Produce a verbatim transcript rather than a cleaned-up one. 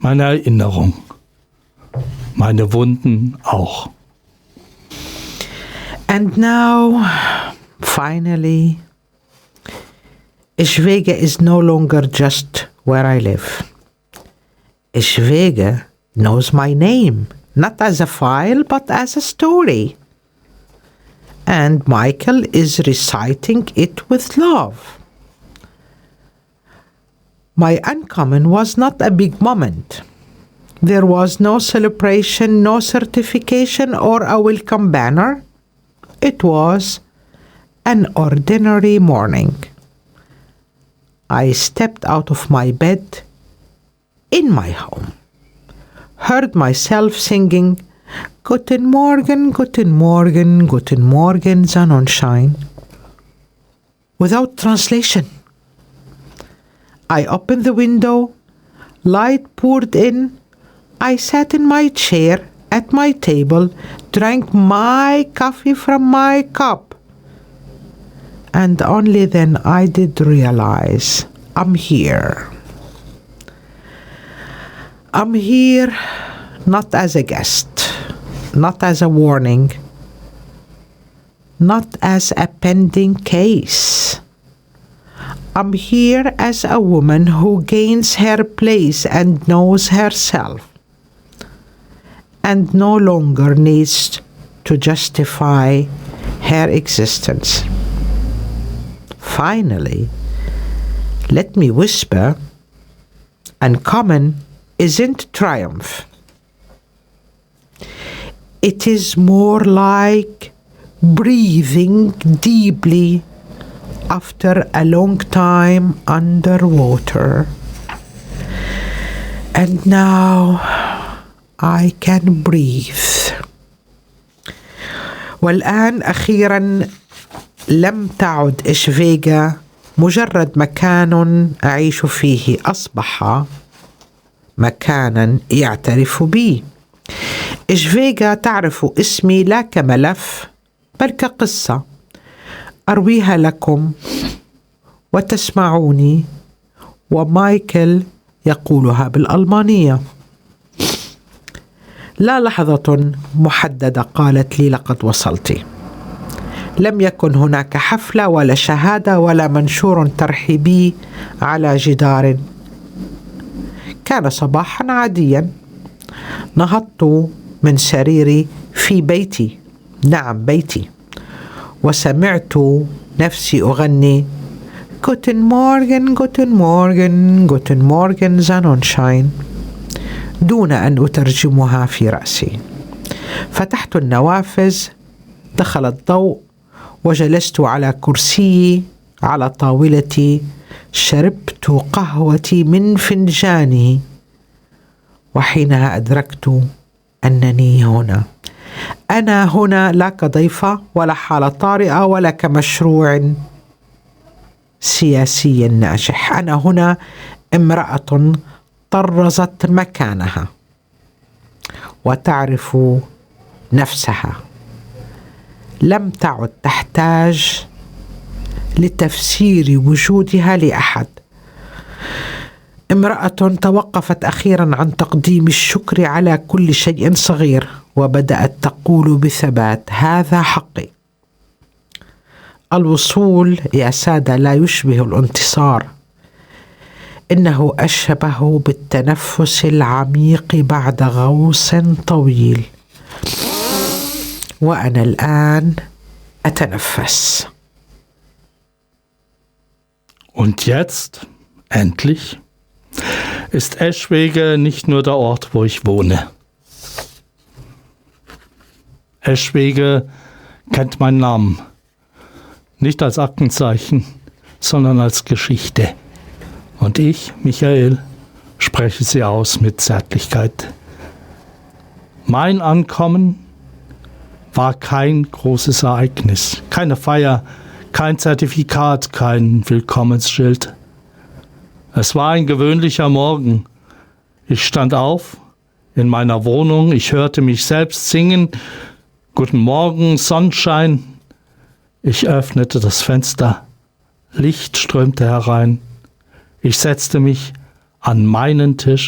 meine Erinnerung, meine Wunden auch. And now, finally, Schwege is no longer just where I live. Schwege knows my name, not as a file, but as a story. And Michael is reciting it with love. My uncommon was not a big moment. There was no celebration, no certification, or a welcome banner. It was an ordinary morning. I stepped out of my bed in my home, heard myself singing, Guten Morgen, Guten Morgen, Guten Morgen, Sonnenschein, without translation. I opened the window, light poured in, I sat in my chair at my table, drank my coffee from my cup, and only then I did realize I'm here. I'm here not as a guest, not as a warning, not as a pending case. I'm here as a woman who gains her place and knows herself, and no longer needs to justify her existence. Finally, let me whisper, uncommon isn't triumph. It is more like breathing deeply after a long time underwater. And now I can breathe. والآن أخيرا لم تعد شفيغا مجرد مكان أعيش فيه، أصبح مكانا يعترف بي. شفيغا تعرف اسمي لا كملف بل كقصة أرويها لكم وتسمعوني، ومايكل يقولها بالألمانية. لا لحظة محددة قالت لي لقد وصلت. لم يكن هناك حفلة ولا شهادة ولا منشور ترحيبي على جدار. كان صباحا عاديا. نهضت من سريري في بيتي، نعم بيتي، وسمعت نفسي أغني Guten Morgen, Guten Morgen, Guten Morgen, Sonnenschein، دون أن أترجمها في رأسي. فتحت النوافذ، دخل الضوء، وجلست على كرسيي على طاولتي، شربت قهوتي من فنجاني، وحينها أدركت أنني هنا. أنا هنا لا كضيفة ولا حالة طارئة ولا كمشروع سياسي ناجح. أنا هنا امرأة طرزت مكانها وتعرف نفسها، لم تعد تحتاج لتفسير وجودها لأحد. امرأة توقفت أخيرا عن تقديم الشكر على كل شيء صغير، وبدأت تقول بثبات هذا حقي. الوصول يا سادة لا يشبه الانتصار، إنه أشبه بالتنفس العميق بعد غوص طويل، وأنا الآن أتنفس. Und jetzt, endlich, ist Eschwege nicht nur der Ort, wo ich wohne. Eschwege kennt meinen Namen, nicht als Aktenzeichen, sondern als Geschichte. Und ich, Michael, spreche sie aus mit Zärtlichkeit. Mein Ankommen war kein großes Ereignis, keine Feier, kein Zertifikat, kein Willkommensschild. Es war ein gewöhnlicher Morgen. Ich stand auf in meiner Wohnung, ich hörte mich selbst singen, Guten Morgen, Sonnenschein. Ich öffnete das Fenster, Licht strömte herein. Ich setzte mich an meinen Tisch